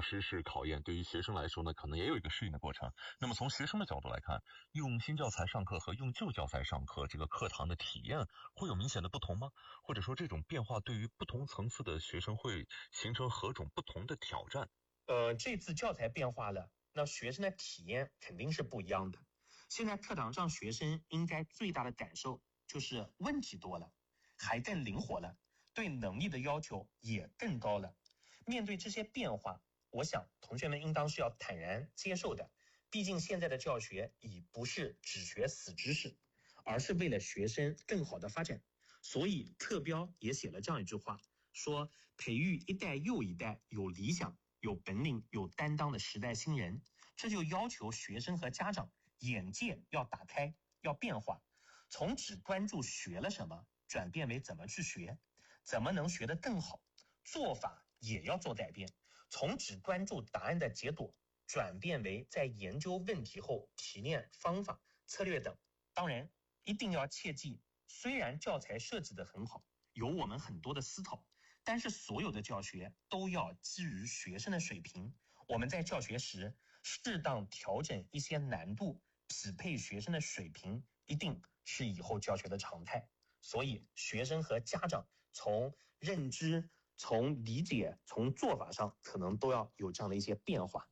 老师是考验，对于学生来说呢，可能也有一个适应的过程。那么从学生的角度来看，用新教材上课和用旧教材上课，这个课堂的体验会有明显的不同吗？或者说这种变化对于不同层次的学生会形成何种不同的挑战？ 这次教材变化了，那学生的体验肯定是不一样的。现在课堂上学生应该最大的感受就是问题多了，还更灵活了，对能力的要求也更高了。面对这些变化，我想同学们应当是要坦然接受的。毕竟现在的教学已不是只学死知识，而是为了学生更好的发展。所以课标也写了这样一句话，说培育一代又一代有理想、有本领、有担当的时代新人。这就要求学生和家长眼界要打开，要变化，从只关注学了什么转变为怎么去学，怎么能学得更好，做法也要做改变，从只关注答案的解躲转变为在研究问题后提炼方法、策略等。当然一定要切记，虽然教材设计得很好，有我们很多的思考，但是所有的教学都要基于学生的水平。我们在教学时适当调整一些难度，匹配学生的水平，一定是以后教学的常态。所以学生和家长从认知、从理解、从做法上可能都要有这样的一些变化。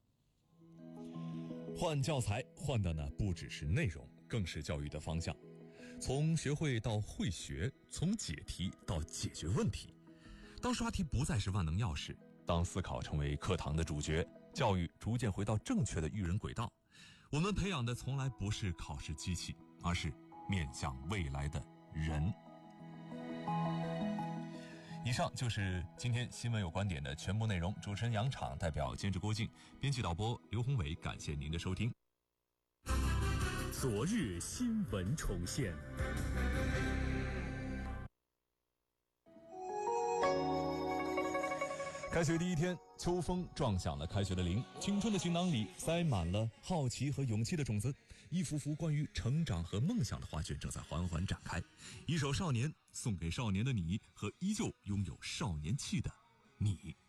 换教材换的呢不只是内容，更是教育的方向。从学会到会学，从解题到解决问题。当刷题不再是万能钥匙，当思考成为课堂的主角，教育逐渐回到正确的育人轨道。我们培养的从来不是考试机器，而是面向未来的人。以上就是今天新闻有观点的全部内容。主持人杨昶，代表监制郭靖，编辑导播刘宏伟，感谢您的收听。 昨日新闻重现。 开学第一天，秋风撞响了开学的铃，青春的行囊里塞满了好奇和勇气的种子，一幅幅关于成长和梦想的画卷正在缓缓展开。一首《少年》送给少年的你和依旧拥有少年气的你。